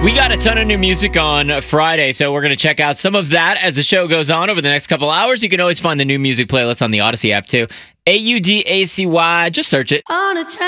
We got a ton of new music on Friday, so we're going to check out some of that as the show goes on over the next couple hours. You can always find the new music playlist on the Odyssey app too. AUDACY. Just search it.